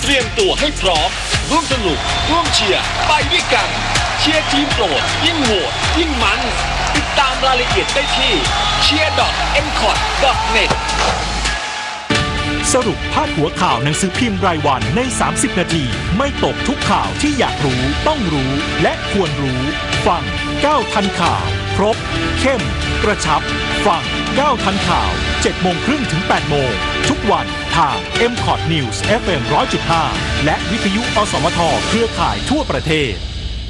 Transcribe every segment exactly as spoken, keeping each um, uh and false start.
เตรียมตัวให้พร้อมร่วมสนุกร่วมเชียร์ไปด้วยกันเชียร์ทีมโปรดยิ่งโหวตยิ่งมันติดตามรายละเอียดได้ที่ เชียร์ ดอท เอ็ม คอท ดอท เน็ตสรุปพาดหัวข่าวหนังสือพิมพ์รายวันในสามสิบนาทีไม่ตกทุกข่าวที่อยากรู้ต้องรู้และควรรู้ฟังก้าวทันข่าวครบเข้มกระชับฟังก้าวทันข่าว เจ็ดโมงครึ่งถึง แปดโมงทุกวันทาง เอ็ม คอท News เอฟ เอ็ม หนึ่งร้อยจุดห้า และวิทยุอสมทเครือข่ายทั่วประเทศ ห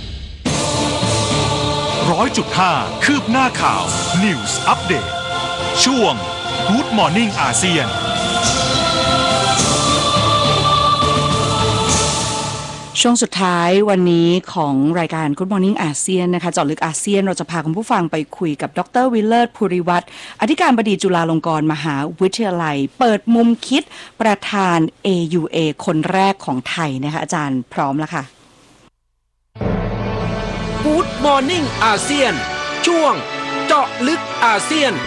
นึ่งร้อยจุดห้า คืบหน้าข่าว News Update ช่วง Good Morning อาเซียนช่วงสุดท้ายวันนี้ของรายการ Good Morning อาเซียนนะคะเจาะลึกอาเซียนเราจะพาคุณผู้ฟังไปคุยกับดร.วิเลิศภูริวัฒน์อธิการบดีจุฬาลงกรณ์มหาวิทยาลัยเปิดมุมคิดประธาน เอ ยู เอ คนแรกของไทยนะคะอาจารย์พร้อมแล้วค่ะ Good Morning อาเซียนช่วงเจาะลึกอาเซียน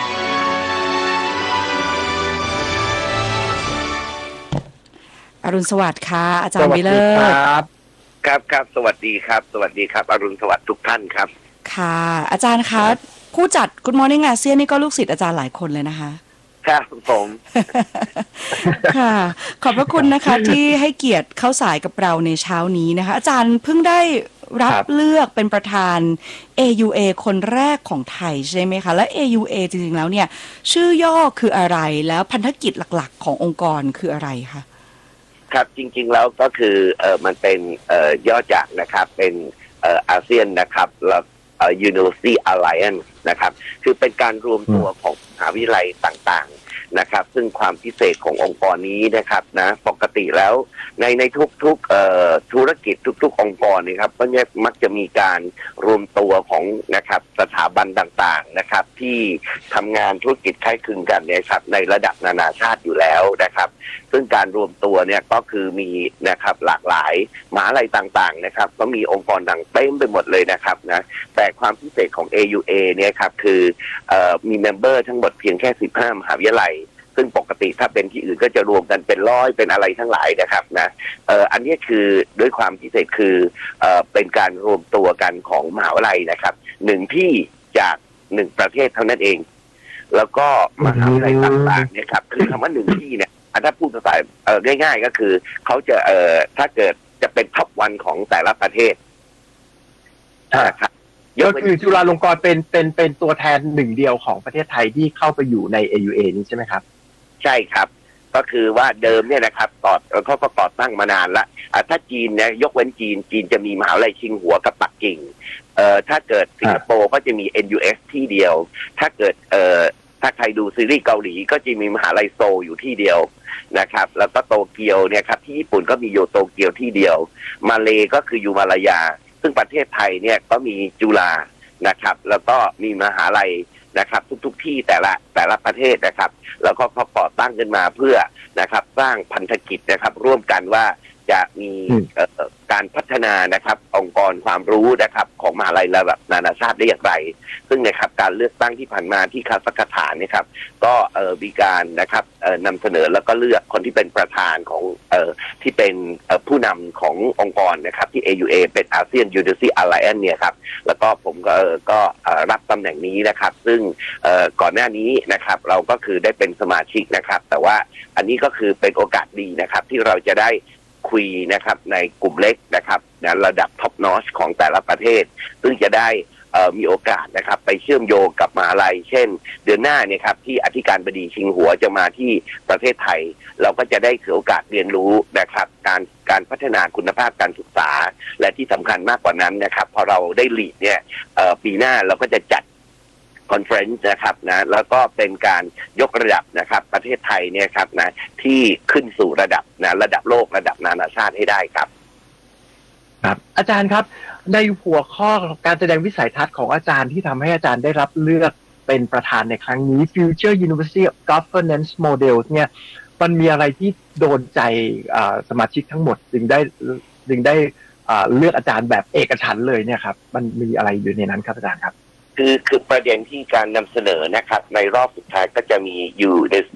อรุณสวัสดิ์ค่ะอาจารย์วิเลิศครับครับครับสวัสดีครับสวัสดีครับอรุณสวัสดิ์ทุกท่านครับค่ะอาจารย์คะผู้จัด Good Morning อาเซียนนี่ก็ลูกศิษย์อาจารย์หลายคนเลยนะคะครับผมค่ะขอบพระคุณนะคะที่ให้เกียรติเข้าสายกับเราในเช้านี้นะคะอาจารย์เพิ่งได้รับเลือกเป็นประธาน เอ ยู เอ คนแรกของไทยใช่ไหมคะและ เอ ยู เอ จริงๆแล้วเนี่ยชื่อย่อคืออะไรแล้วพันธกิจหลักๆขององค์กรคืออะไรคะครับจริงๆแล้วก็คือเออมันเป็นเอ่อย่อจากนะครับเป็นเอ่ออาเซียนนะครับแล้วเอ่อ University Alliance นะครับคือเป็นการรวมตัวของมหาวิทยาลัยต่างๆนะครับซึ่งความพิเศษขององค์กรนี้นะครับนะปกติแล้วในในทุกๆเอ่อธุรกิจทุกๆองค์กรนี่ครับก็เนี่ยมักจะมีการรวมตัวของนะครับสถาบันต่างๆนะครับที่ทำงานธุรกิจคล้ายคลึงกันเนี่ยครับในระดับนานาชาติอยู่แล้วนะครับซึ่งการรวมตัวเนี่ยก็คือมีนะครับหลากหลายมหาวิทยาลัยต่างๆนะครับก็มีองค์กรต่างเต็มไปหมดเลยนะครับนะแต่ความพิเศษของ เอ ยู เอ เนี่ยครับคือเอ่อมีเมมเบอร์ทั้งหมดเพียงแค่สิบห้ามหาวิทยาลัยซึ่งปกติถ้าเป็นที่อื่นก็จะรวมกันเป็นร้อยเป็นอะไรทั้งหลายนะครับนะเอ่ออันนี้คือด้วยความพิเศษคือเอ่อเป็นการรวมตัวกันของมหาวิทยาลัยนะครับหนึ่งที่จากหนึ่งประเทศเท่านั้นเองแล้วก็มหาวิทยาลัยต่างๆเนี่ยครับคือคำว่าหนึ่งที่เนี่ยถ้าพูดภาษาเอ่อง่ายๆก็คือเขาจะเอ่อถ้าเกิดจะเป็นท็อปวันของแต่ละประเทศนะครับก็คือจุฬาลงกรณ์เป็นเป็นเป็นตัวแทนหนึ่งเดียวของประเทศไทยที่เข้าไปอยู่ใน เอ ยู เอ นี้ใช่ไหมครับใช่ครับก็คือว่าเดิมเนี่ยนะครับก่อนเขาก็ก่อตั้งมานานละถ้าจีนเนี่ยยกเว้นจีนจีนจะมีมหาวิทยาลัยชิงหัวกับปักกิ่งเอ่อถ้าเกิดสิงคโปร์ก็จะมี เอ็น ยู เอส ที่เดียวถ้าเกิดเอ่อถ้าใครดูซีรีส์เกาหลีก็จะมีมหาวิทยาลัยโซลอยู่ที่เดียวนะครับแล้วก็โตเกียวเนี่ยครับที่ญี่ปุ่นก็มีโยโตเกียวที่เดียวมาเลก็คืออยู่มาลายาซึ่งประเทศไทยเนี่ยก็มีจุฬานะครับแล้วก็มีมหาลัยนะครับทุกๆที่แต่ละแต่ละประเทศนะครับแล้วก็เขาก่อตั้งขึ้นมาเพื่อนะครับสร้างพันธกิจนะครับร่วมกันว่าจะมีการพัฒนานะครับองค์กรความรู้นะครับของมหาลัยระดับนานาชาติได้อย่างไรซึ่งนะครับการเลือกตั้งที่ผ่านมาที่คาซัคสถานนะครับก็เอ่อมีการนะครับเอ่อนำเสนอแล้วก็เลือกคนที่เป็นประธานของเอ่อที่เป็นเอ่อผู้นำขององค์กรนะครับที่ เอ ยู เอ เป็น อาเซียน University Alliance เนี่ยครับแล้วก็ผมก็ก็รับตำแหน่งนี้นะครับซึ่งเอ่อก่อนหน้านี้นะครับเราก็คือได้เป็นสมาชิกนะครับแต่ว่าอันนี้ก็คือเป็นโอกาสดีนะครับที่เราจะได้คุยนะครับในกลุ่มเล็กนะครับนะระดับท็อปนอชของแต่ละประเทศซึ่งจะได้มีโอกาสนะครับไปเชื่อมโยงกับมหาลัยเช่นเดือนหน้าเนี่ยครับที่อธิการบดีชิงหัวจะมาที่ประเทศไทยเราก็จะได้ถือโอกาสเรียนรู้นะครับการการพัฒนาคุณภาพการศึกษาและที่สำคัญมากกว่านั้นนะครับพอเราได้ลีดเนี่ยปีหน้าเราก็จะจัดคอนเฟอเรนซ์นะครับนะแล้วก็เป็นการยกระดับนะครับประเทศไทยเนี่ยครับนะที่ขึ้นสู่ระดับนะระดับโลกระดับนานาชาติให้ได้ครับครับอาจารย์ครับในหัวข้อการแสดงวิสัยทัศน์ของอาจารย์ที่ทำให้อาจารย์ได้รับเลือกเป็นประธานในครั้งนี้ Future University Governance Models เนี่ยมันมีอะไรที่โดนใจสมาชิกทั้งหมดจึงได้จึงได้เลือกอาจารย์แบบเอกฉันท์เลยเนี่ยครับมันมีอะไรอยู่ในนั้นครับอาจารย์ครับคือคือประเด็นที่การนำเสนอนะครับในรอบสุดท้ายก็จะมีอยู่ใน